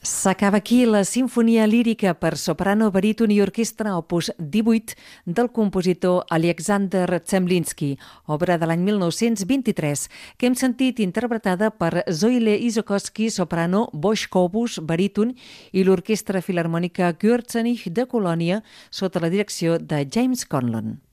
S'acaba aquí la Simfonia lírica per soprano, baríton i orquestra opus 18 del compositor Alexander Zemlinsky, obra de l'any 1923, que hem sentit interpretada per Zoile Isokowski, soprano, Bosch Kobus, baríton, i l'Orquestra Filharmònica Gürzenich de Colònia sota la direcció de James Conlon.